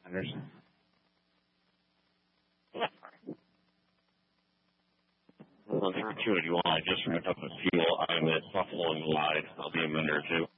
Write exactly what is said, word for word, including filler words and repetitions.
Anderson. Well, two eighty-one, I just wrapped up with fuel. I'm at Buffalo and Glide. I'll be a minute or two.